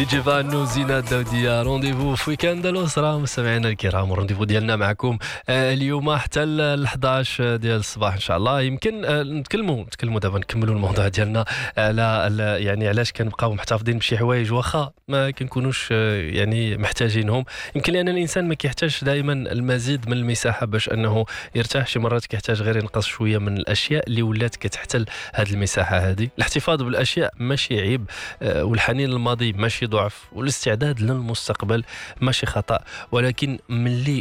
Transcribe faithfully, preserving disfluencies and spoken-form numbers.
دي جي فانو زينة الدودية. رونديفو في ويكاند الأسرة مستمعينا الكرام، رونديفو ديالنا معكم آه اليوم حتى ل إحدى عشر ديال الصباح إن شاء الله. يمكن آه نتكلموا نتكلموا دابا نكملوا الموضوع ديالنا على يعني علاش كنبقاو محتفظين بشي حوايج واخا ما كنكونوش آه يعني محتاجينهم. يمكن لأن الإنسان ما كيحتاجش دائما المزيد من المساحة باش أنه يرتاح، شي مرات كيحتاج غير ينقص شوية من الأشياء اللي ولات كتحتل هذه المساحة هذه. الاحتفاظ بالأشياء ماشي عيب، آه والحنين للماضي ماشي ضعف، والاستعداد للمستقبل ماشي خطأ، ولكن ملي